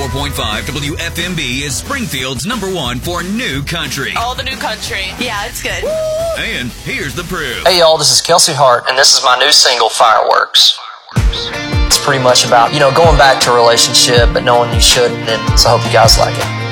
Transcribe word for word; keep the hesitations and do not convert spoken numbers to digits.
four point five W F M B is Springfield's number one for new country. All the new country. Yeah, it's good. And here's the proof. Hey y'all, this is Kelsey Hart, and this is my new single, Fireworks. It's pretty much about, you know, going back to a relationship but knowing you shouldn't, and so I hope you guys like it.